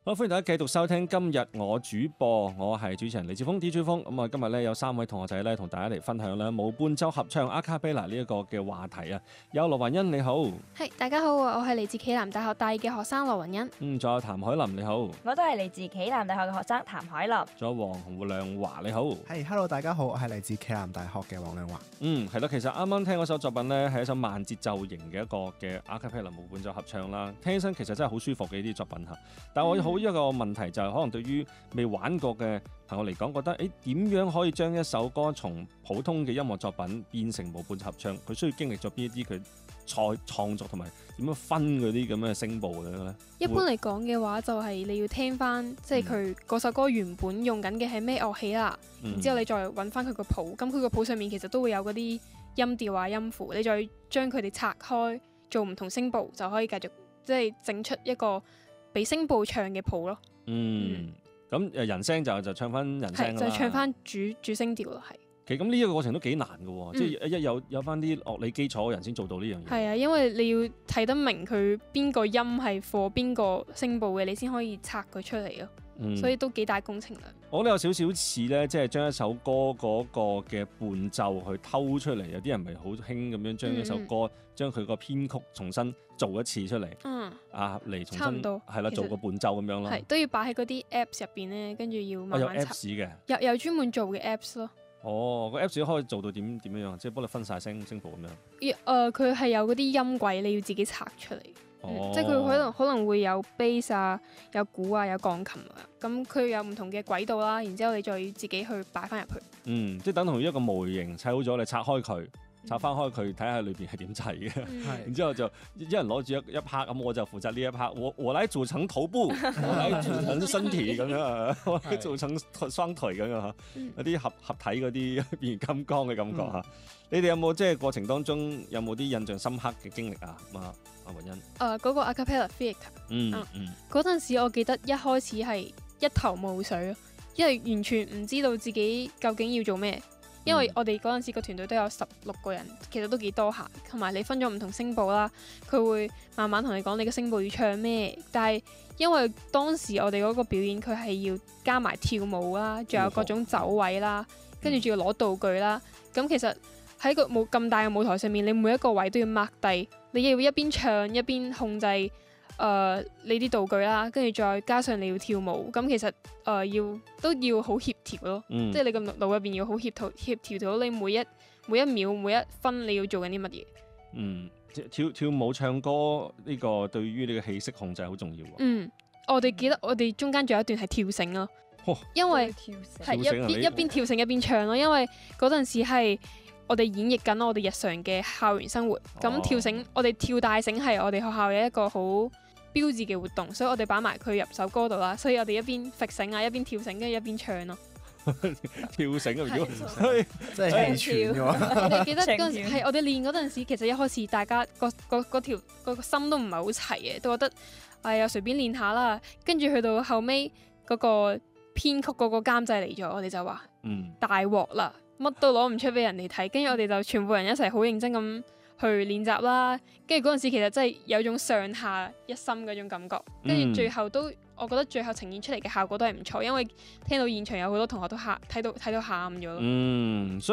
好，歡迎大家繼續收聽今日我主播，我係主持人李志峰 DJ 峰。咁啊，今日咧有3位同學仔咧同大家嚟分享咧無伴奏合唱 Acapella 呢一個嘅話題啊。有羅雲欣你好， 係大家好，我係嚟自暨南大學大二嘅學生羅雲欣。 仲有譚海琳你好， 我都係嚟自暨南大學嘅學生譚海琳。 仲有黃亮華你好， 係，hello 大家好，我係嚟自暨南大學嘅黃亮華。 係啦，其實啱啱聽嗰首作品咧係一首慢節奏型嘅一個嘅 Acapella 無伴奏合唱啦，聽起身其實真係好舒服嘅呢啲作品嚇。但係我好一個問題就係可能對於未玩過嘅朋友嚟講，覺得點樣可以將一首歌從普通嘅音樂作品變成無伴奏合唱？佢需要經歷咗邊一啲佢創作同埋點樣分嗰啲咁嘅聲部嘅咧？ 一般嚟講嘅話，就係你要聽翻，即係佢嗰首歌原本用緊嘅係咩樂器啦，然之後你再揾翻佢個譜，咁佢個譜上面其實都會有嗰啲音調啊、音符，你再將佢哋拆開做唔同聲部，就可以繼續即係整出一個俾聲部唱嘅譜咯。 咁人聲就唱翻人聲啦， 就唱翻主聲調咯，係。 其實咁呢一個過程都幾難嘅喎，即係有翻啲樂理基礎嘅人先做到呢樣嘢。 係啊，因為你要睇得明佢邊個音係貨邊個聲部嘅，你先可以拆佢出嚟咯。所以都幾大工程量。 我覺得有少少似咧，即係將一首歌嗰個嘅伴奏去偷出嚟。有啲人咪好興咁樣將一首歌將佢個編曲重新做一次出嚟。嚟重新係啦，做個伴奏咁樣咯。 係都要擺喺嗰啲 Apps 入邊咧，跟住要慢慢有 Apps 嘅， 有專門做嘅 Apps 咯。 個 Apps 可以做到點樣？即係幫你分晒聲部咁樣。 佢係有嗰啲音軌，你要自己拆出嚟。即係佢可能會有 bass 啊，有鼓啊，有鋼琴啊，咁佢有唔同嘅軌道啦，然之後你再要自己去擺翻入去。 即係等同於一個模型砌好咗，你拆開佢，拆翻開佢，睇下裏邊係點砌嘅。然之後就一人攞住一 part，咁我就負責呢一 part。我嚟組成頭部，我嚟組成身體咁樣啊，我嚟組成雙腿咁樣嚇，有啲合體嗰啲變形金剛嘅感覺嚇。你哋有冇即係過程當中有冇啲印象深刻嘅經歷啊？阿雲欣， 嗰個 Acapella Theatre，嗰陣時我記得一開始係一頭霧水咯，因為完全唔知道自己究竟要做咩。因為我哋嗰陣時個團隊都有16個人，其實都幾多下，同埋你分咗唔同聲部啦，佢會慢慢同你講你嘅聲部要唱咩。但係因為當時我哋嗰個表演佢係要加埋跳舞啦，仲有各種走位啦，跟住仲要攞道具啦，咁其實喺個冇咁大嘅舞台上面，你每一個位都要 mark 低，你要一邊唱一邊控制你啲道具啦，跟住再加上你要跳舞，咁其實都要好協調咯，即係你個腦入邊要好協調到你每一秒每一分你要做緊啲乜嘢。 跳舞唱歌呢個對於你嘅氣息控制好重要。 我哋記得我哋中間仲有一段係跳繩咯，因為係一邊跳繩一邊唱咯，因為嗰陣時係我哋演繹緊我哋日常嘅校園生活，咁跳繩我哋跳大繩係我哋學校嘅一個好標誌嘅活動，所以我哋擺埋佢入首歌度啦，所以我哋一邊揈繩啊，一邊跳繩，跟住一邊唱咯。 跳繩啊，如果真係氣喘嘅喎。 我哋記得嗰陣時係我哋練嗰陣時，其實一開始大家個心都唔係好齊嘅，都覺得又隨便練下啦。跟住去到後尾嗰個編曲嗰個監製嚟咗，我哋就話大鑊啦，乜都攞唔出俾人哋睇。跟住我哋就全部人一齊好認真咁去練習啦，跟住嗰陣時其實真係有種上下一心嗰種感覺，跟住最後我覺得最後呈現出嚟嘅效果都係唔錯，因為聽到現場有好多同學都睇到喊咗咯。